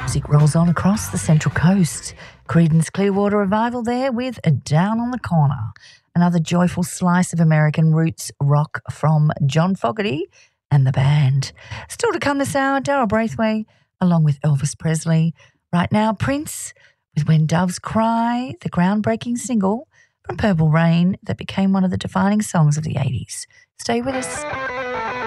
Music rolls on across the Central Coast. Creedence Clearwater Revival there with Down on the Corner. Another joyful slice of American roots rock from John Fogerty and the band. Still to come this hour, Daryl Braithwaite along with Elvis Presley. Right now, Prince with When Doves Cry, the groundbreaking single from Purple Rain that became one of the defining songs of the 80s. Stay with us.